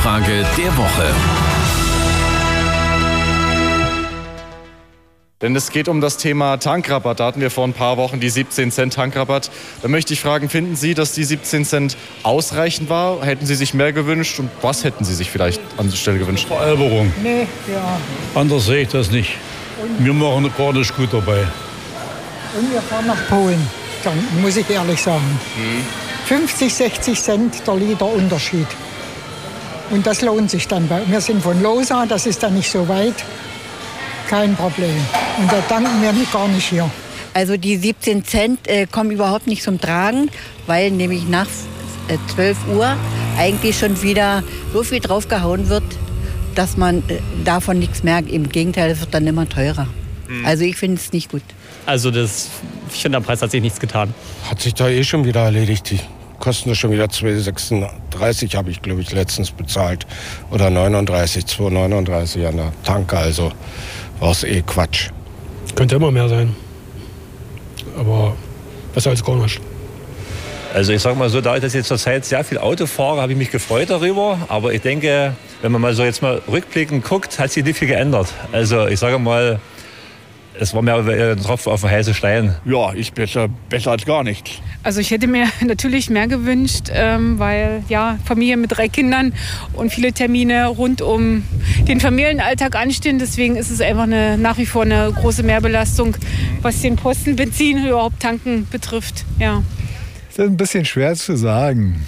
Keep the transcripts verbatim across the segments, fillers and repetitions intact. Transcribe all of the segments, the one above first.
Umfrage der Woche. Denn es geht um das Thema Tankrabatt. Da hatten wir vor ein paar Wochen die siebzehn Cent Tankrabatt. Da möchte ich fragen, finden Sie, dass die siebzehn Cent ausreichend war? Hätten Sie sich mehr gewünscht? Und was hätten Sie sich vielleicht an der Stelle gewünscht? Veralberung. Nee, ja. Anders sehe ich das nicht. Wir machen gar nicht gut dabei. Und wir fahren nach Polen, tanken, muss ich ehrlich sagen. Mhm. fünfzig, sechzig Cent der Liter Unterschied. Und das lohnt sich dann. Wir sind von Losa, das ist dann nicht so weit. Kein Problem. Und da tanken wir gar nicht hier. Also die siebzehn Cent äh, kommen überhaupt nicht zum Tragen, weil nämlich nach äh, zwölf Uhr eigentlich schon wieder so viel draufgehauen wird, dass man äh, davon nichts merkt. Im Gegenteil, es wird dann immer teurer. Mhm. Also ich finde es nicht gut. Also das, ich finde, am Preis hat sich nichts getan. Hat sich da eh schon wieder erledigt. Die kosten das schon wieder zwei Euro sechsunddreißig habe ich, glaube ich, letztens bezahlt. Oder neununddreißig, zwei Euro neununddreißig an der Tanke. Also war es eh Quatsch. Könnte immer mehr sein. Aber besser als gar nicht. Also ich sage mal so, da ich das jetzt zurzeit sehr viel Auto fahre, habe ich mich gefreut darüber. Aber ich denke, wenn man mal so jetzt mal rückblickend guckt, hat sich nicht viel geändert. Also ich sage mal, es war mehr ein Tropfen auf den heißen Stein. Ja, ist besser, besser als gar nichts. Also ich hätte mir natürlich mehr gewünscht, ähm, weil ja Familie mit drei Kindern und viele Termine rund um den Familienalltag anstehen. Deswegen ist es einfach eine, nach wie vor eine große Mehrbelastung, was den Posten, Benzin, überhaupt Tanken betrifft. Ja. Das ist ein bisschen schwer zu sagen,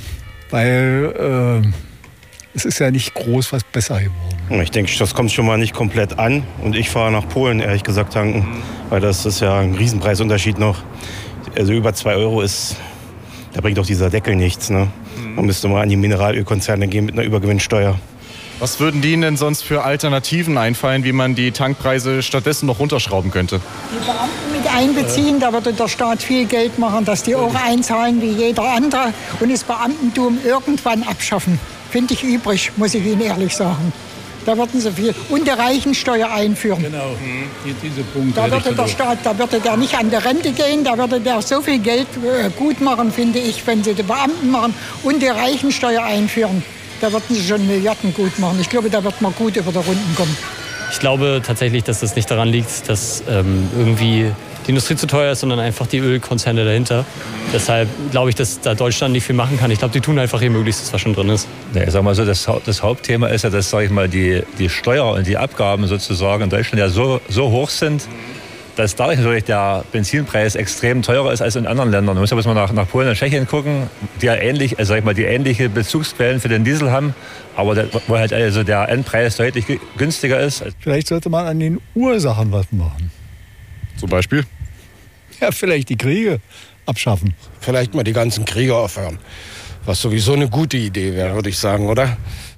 weil äh, es ist ja nicht groß was besser geworden. Ich denke, das kommt schon mal nicht komplett an. Und ich fahre nach Polen, ehrlich gesagt, tanken. Weil das ist ja ein Riesenpreisunterschied noch. Also über zwei Euro ist, da bringt doch dieser Deckel nichts. Ne? Man müsste mal an die Mineralölkonzerne gehen mit einer Übergewinnsteuer. Was würden die Ihnen denn sonst für Alternativen einfallen, wie man die Tankpreise stattdessen noch runterschrauben könnte? Die Beamten mit einbeziehen, da würde der Staat viel Geld machen, dass die auch einzahlen wie jeder andere und das Beamtentum irgendwann abschaffen. Finde ich übrig, muss ich Ihnen ehrlich sagen. Da würden sie viel. Und die Reichensteuer einführen. Genau, diese Punkte. Da würde der Staat, da würde der nicht an die Rente gehen, da würde der so viel Geld äh, gut machen, finde ich, wenn sie die Beamten machen und die Reichensteuer einführen. Da würden sie schon Milliarden gut machen. Ich glaube, da wird man gut über die Runden kommen. Ich glaube tatsächlich, dass das nicht daran liegt, dass ähm, irgendwie die Industrie zu teuer ist, sondern einfach die Ölkonzerne dahinter. Deshalb glaube ich, dass da Deutschland nicht viel machen kann. Ich glaube, die tun einfach ihr Möglichstes, was schon drin ist. Ja, ich sag mal so, das, das Hauptthema ist ja, dass sag ich mal, die, die Steuer und die Abgaben sozusagen in Deutschland ja so, so hoch sind, dass dadurch natürlich der Benzinpreis extrem teurer ist als in anderen Ländern. Man muss ja bloß mal nach, nach Polen und Tschechien gucken, die ja ähnlich, also sag ich mal, die ähnliche Bezugsquellen für den Diesel haben, aber der, wo halt also der Endpreis deutlich günstiger ist. Vielleicht sollte man an den Ursachen was machen. Zum Beispiel? Ja, vielleicht die Kriege abschaffen. Vielleicht mal die ganzen Kriege aufhören. Was sowieso eine gute Idee wäre, würde ich sagen, oder?